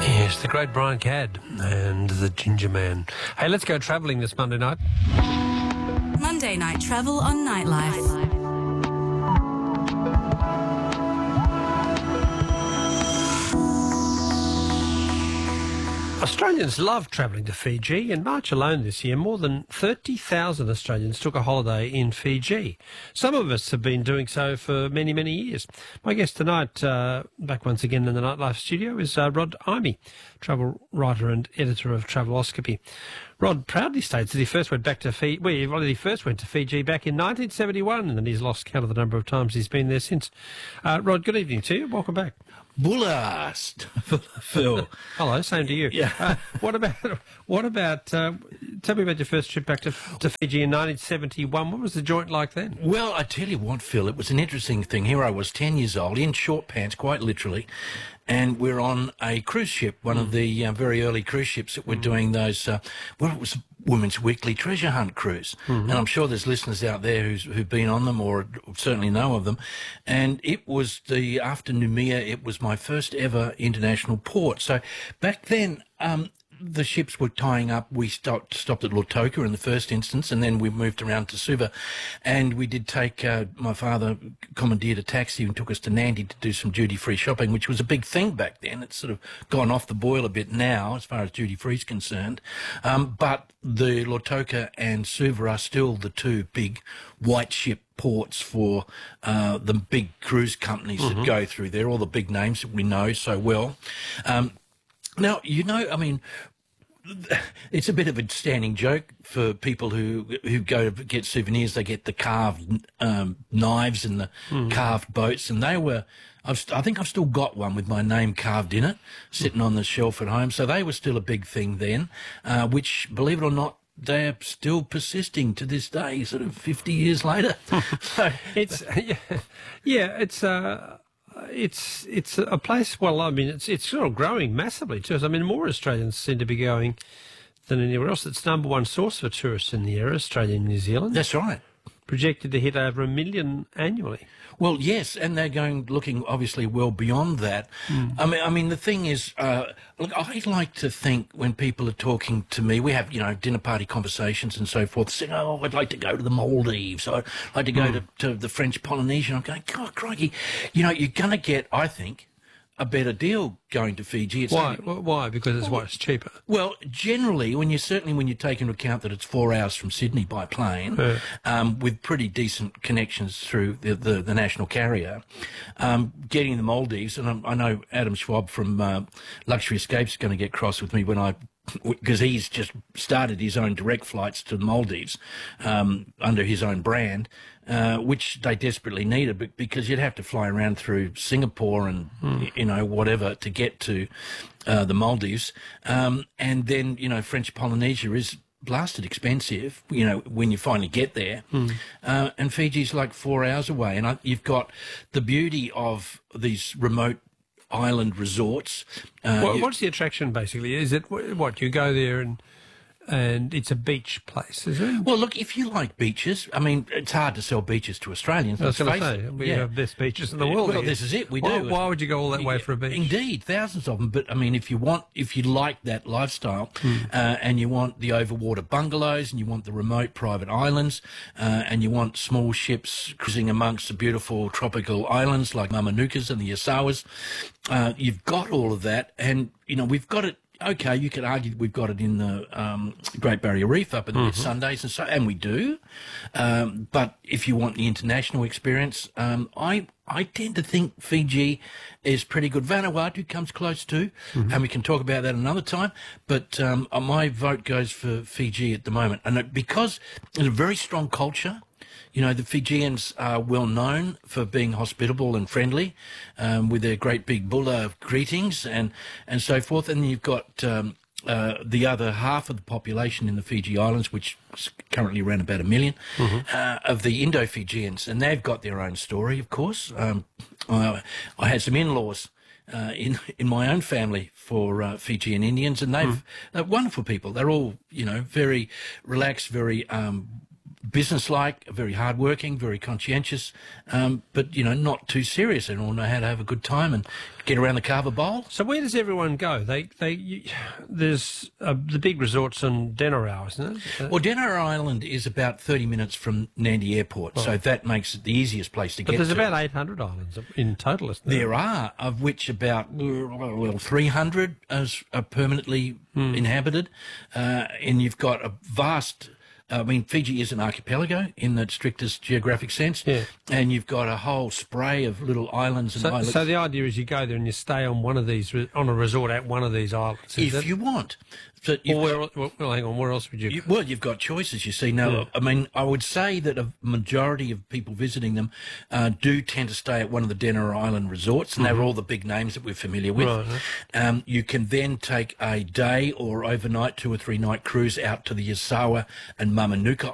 Yes, the great Brian Cadd and the Ginger Man. Hey, let's go travelling this Monday night. Monday Night Travel on Nightlife. Australians love travelling to Fiji. In March alone this year, more than 30,000 Australians took a holiday in Fiji. Some of us have been doing so for many, many years. My guest tonight, back once again in the Nightlife studio, is Rod Imey, travel writer and editor of Traveloscopy. Rod proudly states that he first went back to Fiji. Well, he first went to Fiji back in 1971, and then he's lost count of the number of times he's been there since. Rod, good evening to you. Welcome back. Bullast, Phil. Hello, same to you. Yeah. What about? Tell me about your first trip back to Fiji in 1971. What was the joint like then? Well, I tell you what, Phil, it was an interesting thing. Here I was, 10 years old, in short pants, quite literally, and we're on a cruise ship, one of the very early cruise ships that were doing those, it was Women's Weekly Treasure Hunt cruise. And I'm sure there's listeners out there who've been on them or certainly know of them. And it was after Noumea, it was my first ever international port. So back then, the ships were tying up. We stopped at Lautoka in the first instance, and then we moved around to Suva. And we did take, my father commandeered a taxi and took us to Nandi to do some duty-free shopping, which was a big thing back then. It's sort of gone off the boil a bit now as far as duty-free is concerned. But the Lautoka and Suva are still the two big white ship ports for the big cruise companies that go through there, all the big names that we know so well. Now, you know, I mean, it's a bit of a standing joke for people who go to get souvenirs. They get the carved knives and the carved boats, and they were. I think I've still got one with my name carved in it, sitting on the shelf at home. So they were still a big thing then, which, believe it or not, they're still persisting to this day, sort of 50 years later. So, it's It's a place. Well, I mean, it's sort of growing massively too. I mean, more Australians seem to be going than anywhere else. It's number one source for tourists in the area, Australia and New Zealand. that's right. Projected to hit over 1 million annually. Well, yes, and they're looking obviously well beyond that. I mean, the thing is, look, I like to think when people are talking to me, we have, dinner party conversations and so forth, saying, oh, I'd like to go to the Maldives, or I'd like to go to the French Polynesia. I'm going, God, crikey, you're going to get, I think, a better deal going to Fiji. Why? Why? Because it's cheaper. Well, generally, when you take into account that it's 4 hours from Sydney by plane, with pretty decent connections through the national carrier, getting the Maldives, and I know Adam Schwab from Luxury Escapes is going to get cross with me because he's just started his own direct flights to the Maldives under his own brand, which they desperately needed, because you'd have to fly around through Singapore and whatever to get to the Maldives, and then French Polynesia is blasted expensive, when you finally get there, and Fiji's like 4 hours away, and you've got the beauty of these remote island resorts. What's the attraction, basically? Is it what you go there and it's a beach place, is it? Well, look, if you like beaches, I mean, it's hard to sell beaches to Australians. I was going to say, we have the best beaches in the world. Well, this is it, we do. Why would you go all that way for a beach? Indeed, thousands of them. But, I mean, if you like that lifestyle, and you want the overwater bungalows, and you want the remote private islands, and you want small ships cruising amongst the beautiful tropical islands like Mamanukas and the Yasawas, you've got all of that, and, we've got it. Okay, you could argue we've got it in the Great Barrier Reef up in the Sundays, and we do. But if you want the international experience, I tend to think Fiji is pretty good. Vanuatu comes close too, and we can talk about that another time. But my vote goes for Fiji at the moment, and because it's a very strong culture. The Fijians are well known for being hospitable and friendly, with their great big bula greetings and so forth. And you've got the other half of the population in the Fiji Islands, which is currently around about 1 million, of the Indo-Fijians, and they've got their own story, of course. I had some in-laws in my own family for Fijian Indians, and they're wonderful people. They're all, very relaxed, very businesslike, very hardworking, very conscientious, but, not too serious, and all know how to have a good time and get around the Carver Bowl. So where does everyone go? There's the big resorts on Denarau, isn't it? Well, Denarau Island is about 30 minutes from Nandi Airport, so that makes it the easiest place to get to. But there's about 800 islands in total, isn't there? There are, of which about 300 are permanently inhabited, and you've got a vast... Fiji is an archipelago in the strictest geographic sense, and you've got a whole spray of little islands and islets. So the idea is you go there and you stay on one of these, on a resort at one of these islands. If you want. So well, hang on, where else would you... Well, you've got choices, you see. Now, I would say that a majority of people visiting them do tend to stay at one of the Denarau Island resorts, and they're all the big names that we're familiar with. Right. You can then take a day or overnight, 2 or 3 night cruise out to the Yasawa and Mamanuca